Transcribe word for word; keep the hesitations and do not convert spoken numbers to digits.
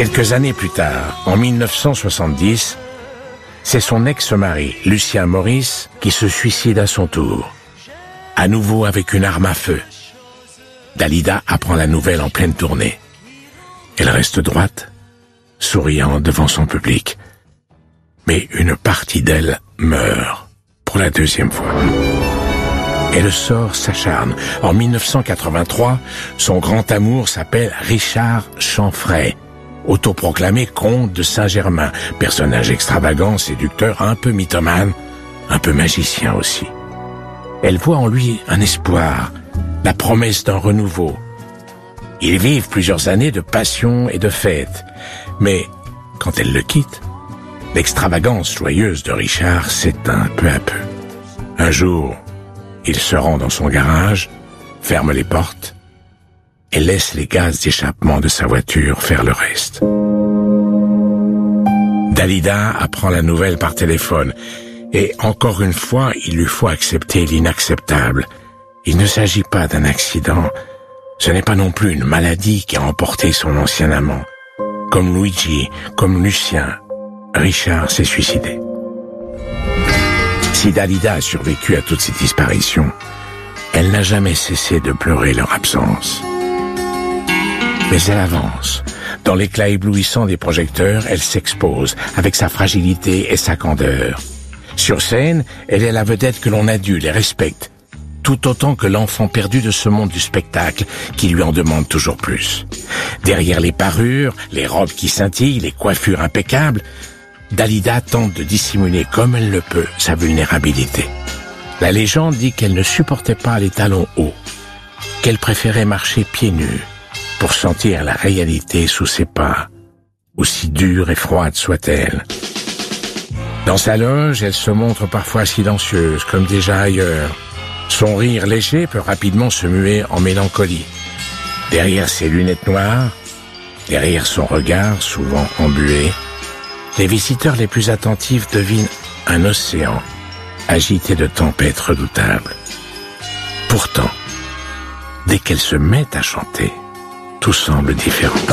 Quelques années plus tard, en mille neuf cent soixante-dix, c'est son ex-mari, Lucien Maurice, qui se suicide à son tour. À nouveau avec une arme à feu. Dalida apprend la nouvelle en pleine tournée. Elle reste droite, souriant devant son public. Mais une partie d'elle meurt pour la deuxième fois. Et le sort s'acharne. En mille neuf cent quatre-vingt-trois, son grand amour s'appelle Richard Chanfray, autoproclamé comte de Saint-Germain, personnage extravagant, séducteur, un peu mythomane, un peu magicien aussi. Elle voit en lui un espoir, la promesse d'un renouveau. Ils vivent plusieurs années de passion et de fête. Mais quand elle le quitte, l'extravagance joyeuse de Richard s'éteint peu à peu. Un jour, il se rend dans son garage, ferme les portes et laisse les gaz d'échappement de sa voiture faire le reste. Dalida apprend la nouvelle par téléphone et encore une fois, il lui faut accepter l'inacceptable. Il ne s'agit pas d'un accident, ce n'est pas non plus une maladie qui a emporté son ancien amant. Comme Luigi, comme Lucien, Richard s'est suicidé. Si Dalida a survécu à toutes ces disparitions, elle n'a jamais cessé de pleurer leur absence. Mais elle avance. Dans l'éclat éblouissant des projecteurs, elle s'expose avec sa fragilité et sa candeur. Sur scène, elle est la vedette que l'on adule et respecte, tout autant que l'enfant perdu de ce monde du spectacle qui lui en demande toujours plus. Derrière les parures, les robes qui scintillent, les coiffures impeccables, Dalida tente de dissimuler comme elle le peut sa vulnérabilité. La légende dit qu'elle ne supportait pas les talons hauts, qu'elle préférait marcher pieds nus pour sentir la réalité sous ses pas, aussi dure et froide soit-elle. Dans sa loge, elle se montre parfois silencieuse, comme déjà ailleurs. Son rire léger peut rapidement se muer en mélancolie. Derrière ses lunettes noires, derrière son regard souvent embué, les visiteurs les plus attentifs devinent un océan agité de tempêtes redoutables. Pourtant, dès qu'elle se met à chanter, tout semble différent.